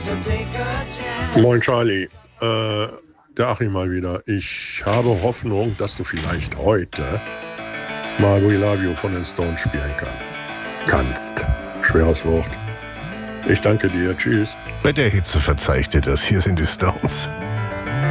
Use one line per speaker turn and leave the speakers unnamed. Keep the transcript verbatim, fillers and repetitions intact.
Moin Charlie, äh, der Achim mal wieder. Ich habe Hoffnung, dass du vielleicht heute mal We Love You von den Stones spielen kann. kannst. Schweres Wort. Ich danke dir. Tschüss.
Bei der Hitze verzeih ich dir das. Hier sind die Stones.